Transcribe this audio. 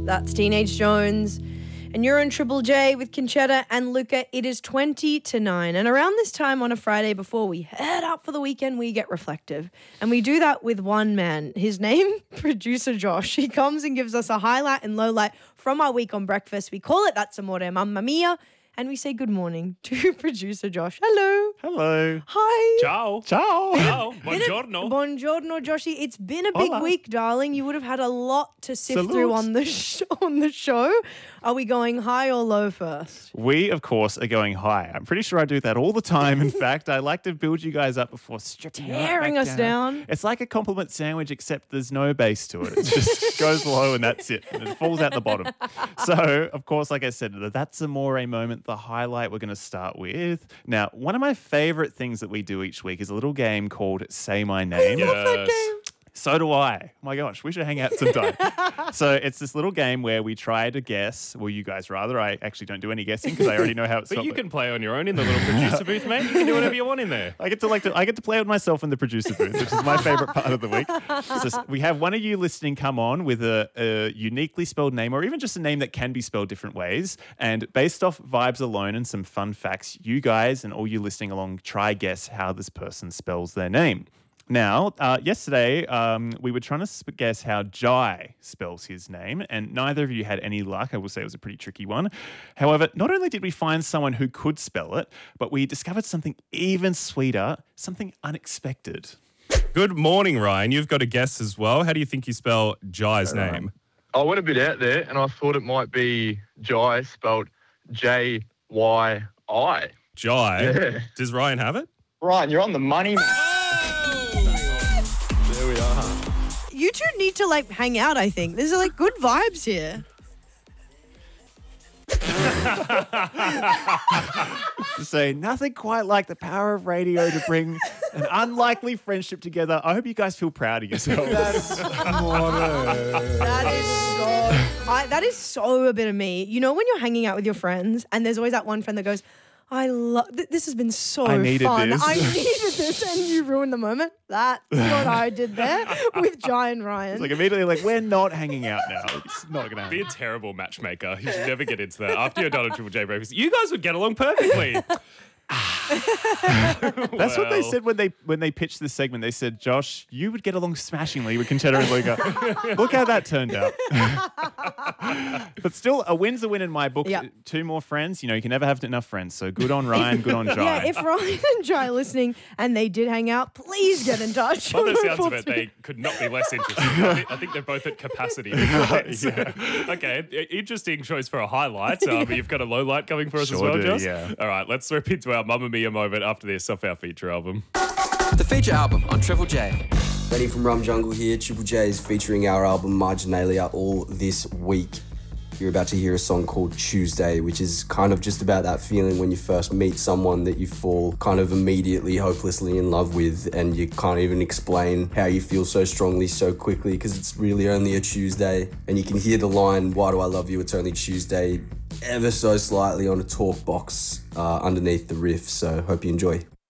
That's Teenage Jones. And you're on Triple J with Conchetta and Luca. It is 20-9. And around this time on a Friday before we head out for the weekend, we get reflective. And we do that with one man. His name, Producer Josh. He comes and gives us a highlight and lowlight from our week on breakfast. We call it That's Amore Mamma Mia. And we say good morning to Producer Josh. Hello. Hello. Hi. Ciao. Ciao. Ciao. Buongiorno. Buongiorno, Joshy. It's been a big Hola. week, darling. You would have had a lot to sift Salute. through on the show. Are we going high or low first? We, of course, are going high. I'm pretty sure I do that all the time. In fact, I like to build you guys up before stripping you right Tearing back us down. It's like a compliment sandwich, except there's no base to it. It just goes low and that's it. And it falls out the bottom. So, of course, like I said, that's Amore moment, the highlight we're going to start with. Now, one of my favorite things that we do each week is a little game called Say My Name. Yes. So do I. Oh my gosh, we should hang out sometime. So it's this little game where we try to guess. Well, you guys rather. I actually don't do any guessing because I already know how it's. But you can play on your own in the little producer booth, mate. You can do whatever you want in there. I get to play with myself in the producer booth, which is my favorite part of the week. So we have one of you listening come on with a uniquely spelled name, or even just a name that can be spelled different ways. And based off vibes alone and some fun facts, you guys and all you listening along try guess how this person spells their name. Now, yesterday, we were trying to guess how Jai spells his name, and neither of you had any luck. I will say it was a pretty tricky one. However, not only did we find someone who could spell it, but we discovered something even sweeter, something unexpected. Good morning, Ryan. You've got a guess as well. How do you think you spell Jai's name? I went a bit out there and I thought it might be Jai, spelled J-Y-I. Jai. Yeah. Does Ryan have it? Ryan, you're on the money, man. There we are. You two need to hang out, I think. There's good vibes here. To say nothing quite like the power of radio to bring an unlikely friendship together. I hope you guys feel proud of yourselves. That is so a bit of me. You know when you're hanging out with your friends and there's always that one friend that goes, I love this has been so I needed fun. this. I needed this and you ruined the moment. That's what I did there with Jai and Ryan. It's immediately we're not hanging out now. It's not going to Be happen. a terrible matchmaker. You should never get into that. After you're done at Triple J breakfast, you guys would get along perfectly. That's what they said when they pitched this segment. They said, Josh, you would get along smashingly with Conchetta and Luca. Look how that turned out. But still, a win's a win in my book. Yep. 2 more friends. You can never have enough friends. So good on Ryan, good on Jai. Yeah, if Ryan and Jai are listening and they did hang out, please get in touch. By the sounds of it, they could not be less interested. I think they're both at capacity. Okay, interesting choice for a highlight. You've got a low light coming for us Sure as well, do, Joss? yeah. All right, let's rip into our Mamma Mia moment after this off our feature album. The feature album on Triple J. Benny from Rum Jungle here. Triple J is featuring our album Marginalia all this week. You're about to hear a song called Tuesday, which is kind of just about that feeling when you first meet someone that you fall kind of immediately hopelessly in love with, and you can't even explain how you feel so strongly so quickly because it's really only a Tuesday. And you can hear the line, why do I love you, it's only Tuesday, ever so slightly on a talk box underneath the riff. So hope you enjoy.